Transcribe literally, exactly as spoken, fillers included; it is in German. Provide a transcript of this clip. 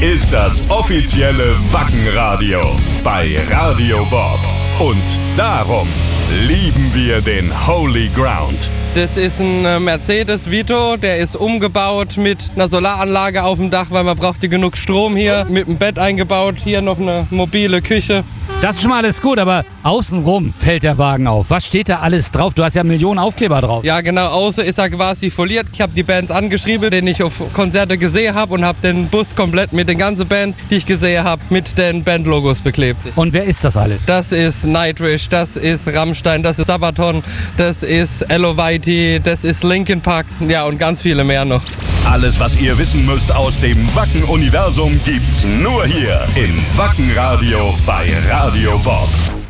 ist das offizielle Wacken-Radio bei Radio Bob. Und darum lieben wir den Holy Ground. Das ist ein Mercedes Vito, der ist umgebaut mit einer Solaranlage auf dem Dach, weil man braucht genug Strom hier, mit einem Bett eingebaut, hier noch eine mobile Küche. Das ist schon mal alles gut, aber außenrum fällt der Wagen auf. Was steht da alles drauf? Du hast ja Millionen Aufkleber drauf. Ja genau, außen ist er quasi foliert. Ich habe die Bands angeschrieben, den ich auf Konzerte gesehen habe und habe den Bus komplett mit den ganzen Bands, die ich gesehen habe, mit den Bandlogos beklebt. Und wer ist das alle? Das ist Nightwish, das ist Rammstein, das ist Sabaton, das ist Eluveitie, das ist Linkin Park, ja und ganz viele mehr noch. Alles, was ihr wissen müsst aus dem Wacken-Universum, gibt's nur hier im Wacken-Radio bei Radio Bob.